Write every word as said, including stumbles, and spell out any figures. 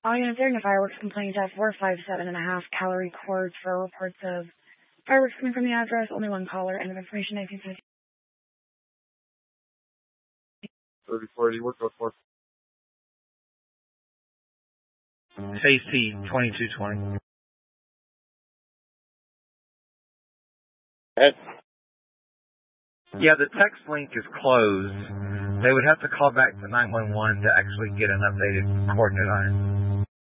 All units during a fireworks complaint at four five seven and a half calorie cords for reports of fireworks coming from the address. Only one caller. End of information. nineteen fifty. thirty-four eighty, what code for? Safety twenty-two twenty. Head. Yeah, the text link is closed. They would have to call back to nine one one to actually get an updated coordinate on it.